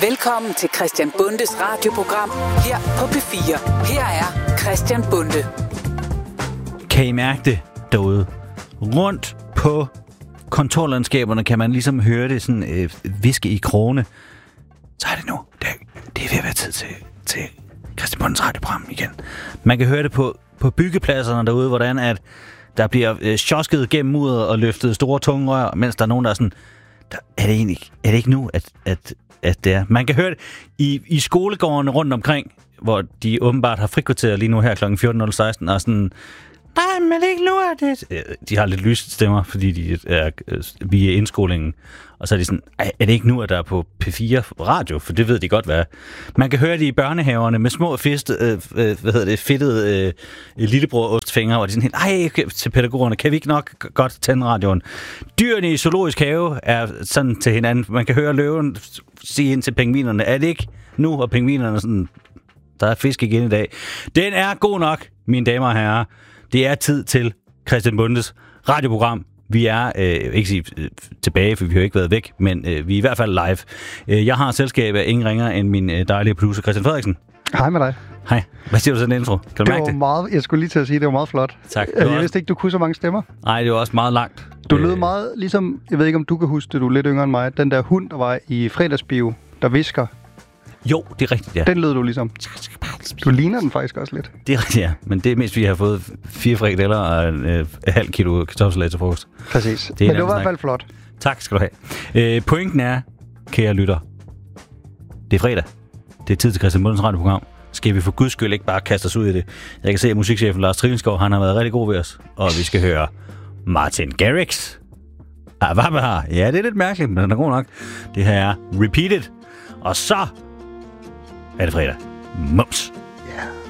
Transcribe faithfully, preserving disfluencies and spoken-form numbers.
Velkommen til Christian Bundes radioprogram her på P fire. Her er Christian Bunde. Kan I mærke det derude? Rundt på kontorlandskaberne kan man ligesom høre det sådan øh, viske i krone. Så er det nu. Det, det er ved at være tid til, til Christian Bundes radioprogram igen. Man kan høre det på, på byggepladserne derude, hvordan at der bliver øh, sjosket gennem muret og løftet store tunge rør, mens der er nogen, der er sådan, der, er det egentlig er det ikke nu, at, at, at det er? Man kan høre det i, i skolegårdene rundt omkring, hvor de åbenbart har frikvarter lige nu her klokken fjorten nul seksten, og sådan, nej, men ikke nu er det. De har lidt lyst stemmer, fordi de er via indskolingen. Og så er de sådan, er det ikke nu, at der er på P fire radio? For det ved de godt, hvad er. Man kan høre det i børnehaverne med små fist, øh, hvad hedder det, fedtede øh, lillebror-ostfingre, og de sådan helt, ej, til pædagogerne, kan vi ikke nok godt tænde radioen? Dyrene i zoologisk have er sådan til hinanden. Man kan høre løven sige ind til pingvinerne, er det ikke nu? Og pingvinerne sådan, der er fisk igen i dag. Den er god nok, mine damer og herrer. Det er tid til Christian Bundes radioprogram. Vi er, øh, ikke sige øh, tilbage, for vi har ikke været væk, men øh, vi er i hvert fald live. Øh, jeg har selskab af ingen ringer end min øh, dejlige producer, Christian Frederiksen. Hej med dig. Hej. Hvad siger du til den intro? Kan du det mærke var det? Meget, jeg skulle lige til at sige, det var meget flot. Tak. Jeg også... vidste ikke, du kunne så mange stemmer. Nej, det var også meget langt. Du lød meget ligesom, jeg ved ikke, om du kan huske det, du er lidt yngre end mig, den der hund, der var i fredagsbio, der visker. Jo, det er rigtigt, ja. Den lød du ligesom. Du ligner den faktisk også lidt. Det er rigtigt, ja. Men det er mest, vi har fået fire frikadeller og en øh, halv kilo kartoffelsalat til frokost. Præcis. Det Men det var i hvert fald flot. Tak skal du have. Øh, pointen er, kære lytter, det er fredag. Det er tid til Christian Bundes radioprogram. Skal vi for guds skyld ikke bare kaste os ud i det? Jeg kan se, at musikchefen Lars Trillenskov, han har været rigtig god ved os. Og vi skal høre Martin Garrix. Ah, hvad har? Ja, det er lidt mærkeligt, men den er god nok. Det her er Repeated. Og så er det fredag. Mums.